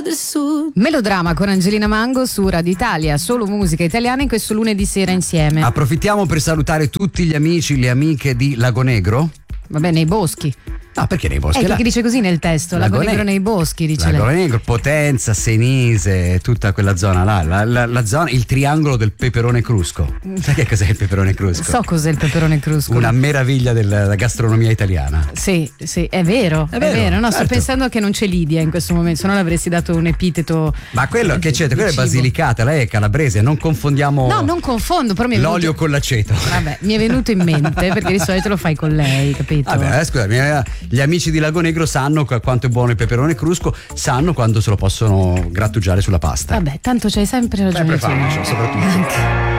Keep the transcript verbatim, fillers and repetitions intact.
del Sud. Melodrama con Angelina Mango su Radio Italia, solo musica italiana in questo lunedì sera insieme. Approfittiamo per salutare tutti gli amici, le amiche di Lago Negro. Vabbè, nei boschi. Ah, perché nei boschi? Eh, La... che dice così nel testo, Lago, Lago Negro nei boschi, dice Lago lei. Negro, Potenza, Senise, tutta quella zona là, la, la, la zona, il triangolo del peperone crusco. Sai che cos'è il peperone crusco? So cos'è il peperone crusco. Una meraviglia della gastronomia italiana. Sì, sì, è vero, è, è vero. vero. No, certo. Sto pensando che non c'è Lidia in questo momento, se no l'avresti dato un epiteto. Ma quello che c'è, quello è Basilicata, lei è calabrese, non confondiamo. No, non confondo, però mi è l'olio venuto... con l'aceto. Vabbè, mi è venuto in mente perché di solito lo fai con lei, capito? Vabbè, eh, scusami, gli amici di Lago Negro sanno quanto è buono il peperone crusco, sanno quando se lo possono grattugiare sulla pasta. Vabbè, tanto c'hai sempre ragione. Sempre faccio, soprattutto.